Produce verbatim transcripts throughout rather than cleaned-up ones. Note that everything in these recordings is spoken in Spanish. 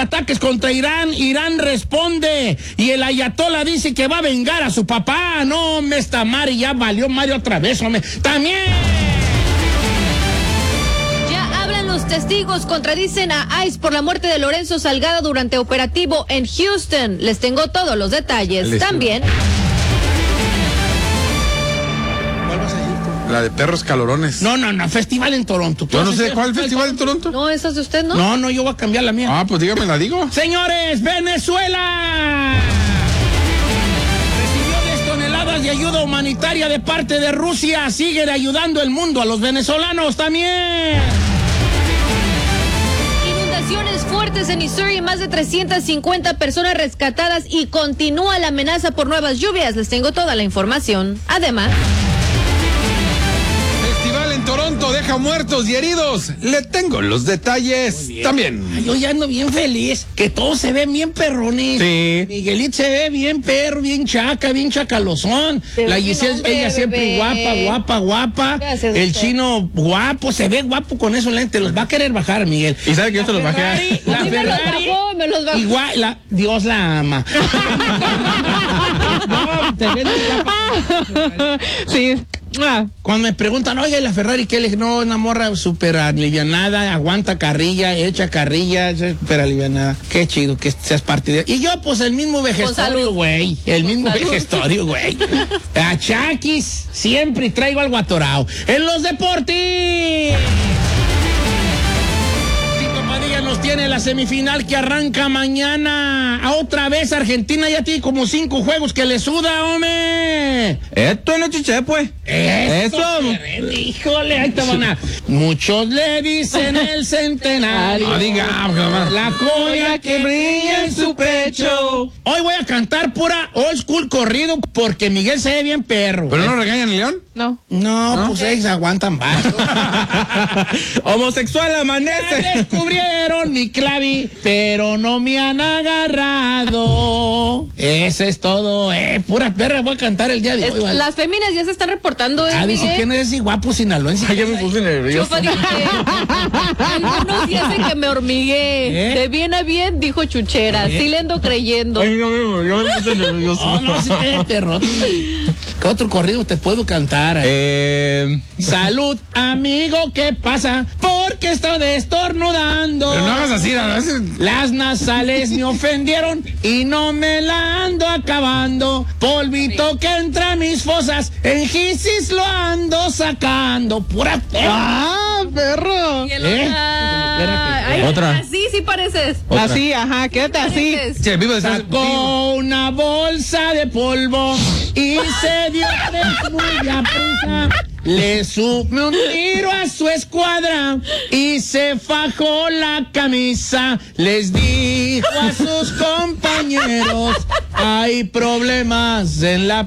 ataques contra Irán. Irán responde y el ayatollah dice que va a vengar a su papá. No, me está Mari, ya valió Mario otra vez, hombre. También. Ya hablan los testigos, contradicen a ICE por la muerte de Lorenzo Salgado durante operativo en Houston. Les tengo todos los detalles. Listo. También. La de perros calorones. No, no, no, festival en Toronto. Yo no sé, ¿cuál es el festival en Toronto? No, esa es de usted, ¿no? No, no, yo voy a cambiar la mía. Ah, pues dígame, la digo. Señores, Venezuela recibió diez toneladas de ayuda humanitaria de parte de Rusia. Siguen ayudando el mundo a los venezolanos también. Inundaciones fuertes en Missouri, más de trescientas cincuenta personas rescatadas y continúa la amenaza por nuevas lluvias. Les tengo toda la información. Además, Festival en Toronto deja muertos y heridos. Le tengo los detalles también. Ay, yo ya ando bien feliz, que todos se ven bien perrones. Sí. Miguelito se ve bien perro, bien chaca, bien chacalozón. Te La ves bien Giselle, hombre, ella siempre bebé. guapa, guapa, guapa. Gracias, El usted. chino guapo, se ve guapo con esos lentes. Los va a querer bajar, Miguel. Y sabe que yo te los bajé. Ferrari, la Sí, me los Ferrari. bajó, me los bajó. Igual, la, Dios la ama. No, te ven guapa. Sí. Ah, Cuando me preguntan, oye, la Ferrari, ¿qué le dije? No, una morra súper alivianada, aguanta carrilla, echa carrilla, súper alivianada. Qué chido que seas parte de... Y yo, pues, el mismo vejestorio, salud. güey. El mismo salud. vejestorio, güey. A Chaquis, siempre traigo algo atorado. En los deportes... Tito Padilla nos tiene la semifinal que arranca mañana. A otra vez Argentina ya tiene como cinco juegos que le suda, hombre. Esto no chiché, pues. Eso, Ferrer, híjole, ahí te van a... Muchos le dicen el centenario. No diga, La joya que brilla en su pecho. Hoy voy a cantar pura old school corrido porque Miguel se ve bien perro. ¿Pero no regañan a León? no. No, ¿No? pues ellos aguantan vaso. Homosexual Ya amanece. descubrieron mi clavi, pero no me han agarrado. Eso es todo, eh. Pura perra voy a cantar el día de Es- hoy. ¿vale? las féminas ya se están reportando. ¿eh, Ah, dice Miguel? que no es ese guapo sinaloense. Ay, ya me puse nervioso. Chupa, dice, algunos dicen que me hormigué. ¿Eh? De bien a bien, dijo Chuchera. ¿Eh? Sí le ando creyendo. Ay, no, no, yo me puse nervioso. Oh, no, sí te perro. ¿Qué otro corrido te puedo cantar? Eh, Salud, amigo, ¿qué pasa? Porque estoy estornudando. pero no hagas así, a veces. Las nasales me ofendieron y no me la ando acabando. Polvito que entra a mis fosas, en gisis lo ando sacando. Pura perra. Ah, perro. Y el- ¿Eh? Ah, ay, Otra. Así sí pareces. Otra. Así, ajá, quédate así. Pareces. Che, vivo de Sacó una bolsa de polvo y se dio de muy a prisa. Le subió un tiro a su escuadra y se fajó la camisa. Les dijo a sus compañeros, hay problemas en la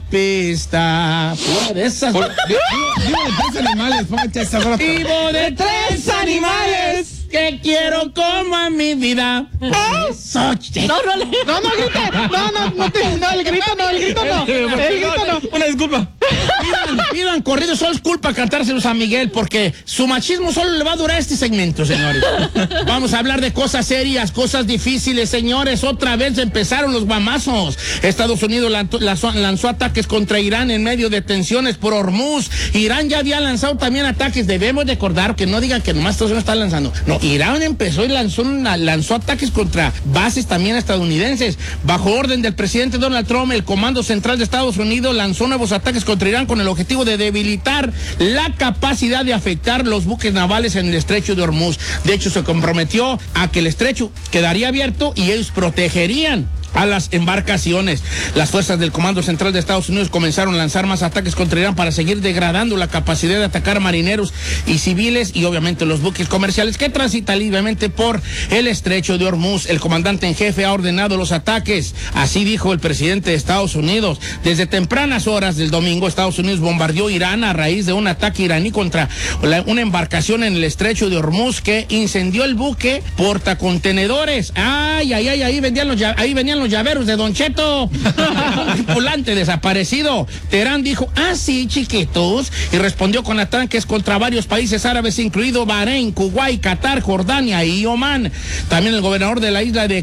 pista. Pura de esas. Por- Vivo vivo de tres animales, póngate esa ropa. Vivo de tres animales que quiero como a mi vida. Eso, che. No, no le. No, no grite. No, no, no, te- no, el grito no, el grito no. El grito no. Una disculpa. Pidan, pidan corridos, solo es culpa cantárselos a Miguel, porque su machismo solo le va a durar este segmento, señores. Vamos a hablar de cosas serias, cosas difíciles, señores. Otra vez empezaron los guamazos. Estados Unidos lanzó, lanzó, lanzó ataques contra Irán en medio de tensiones por Hormuz. Irán ya había lanzado también ataques. Debemos recordar que no digan que nomás Estados Unidos está lanzando. No, Irán empezó y lanzó, una, lanzó ataques contra bases también estadounidenses. Bajo orden del presidente Donald Trump, el Comando Central de Estados Unidos lanzó nuevos ataques contra Irán con el objetivo de debilitar la capacidad de afectar los buques navales en el estrecho de Hormuz. De hecho, se comprometió a que el estrecho quedaría abierto y ellos protegerían a las embarcaciones. Las fuerzas del Comando Central de Estados Unidos comenzaron a lanzar más ataques contra Irán para seguir degradando la capacidad de atacar marineros y civiles y obviamente los buques comerciales que transitan libremente por el estrecho de Hormuz. El comandante en jefe ha ordenado los ataques. Así dijo el presidente de Estados Unidos. Desde tempranas horas del domingo, Estados Unidos bombardeó Irán a raíz de un ataque iraní contra la, una embarcación en el estrecho de Hormuz que incendió el buque portacontenedores. Ay, ay, ay, ahí vendían los, ahí venían los llaveros de Don Cheto. Un tripulante desaparecido. Teherán dijo, ah, sí, chiquitos, y respondió con ataques contra varios países árabes, incluido Bahrein, Kuwait, Qatar, Jordania y Omán. También el gobernador de la isla de